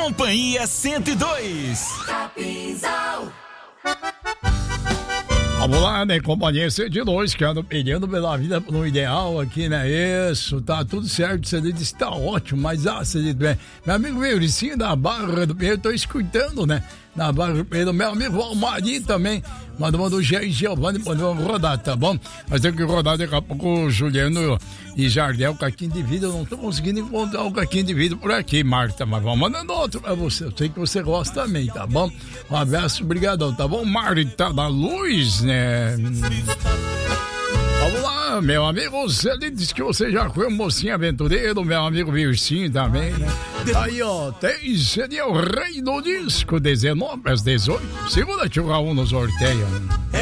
Companhia 102. Capinzal. Vamos lá, né, companhia 102, que ando pedindo pela vida no ideal aqui, né? Isso, tá tudo certo, você disse tá ótimo, mas você disse, meu amigo Mauricinho da Barra do Pedro, tô escutando, né? Na Barra do Pedro, meu amigo Almari também, mandou o Jair Giovanni, mandou rodar, tá bom? Mas tem que rodar daqui a pouco o Juliano e Jardel, o caquinho de vida, eu não tô conseguindo encontrar o caquinho de vida por aqui, Marta, mas vamos mandando outro pra você, eu sei que você gosta também, tá bom? Um abraço, obrigadão, tá bom? Marta da Luz, né? Vamos lá, meu amigo, ele disse que você já foi um mocinho aventureiro, meu amigo Vircinho também, né? Aí, ó, tem seria o rei do disco, 19 às 18, segunda tio Raul no sorteio.